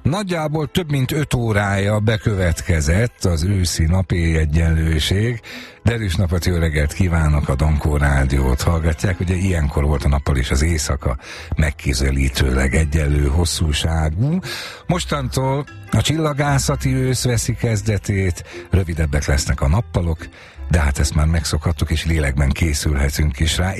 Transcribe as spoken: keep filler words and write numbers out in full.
Nagyjából több mint öt órája bekövetkezett az őszi napi egyenlőség. Derűs napot, jó reggelt kívánok, a Dankó Rádiót hallgatják. Ugye ilyenkor volt a nappal is az éjszaka megközelítőleg egyenlő hosszúságú. Mostantól a csillagászati ősz veszi kezdetét, rövidebbek lesznek a nappalok, de hát ezt már megszokhattuk, és lélekben készülhetünk is rá.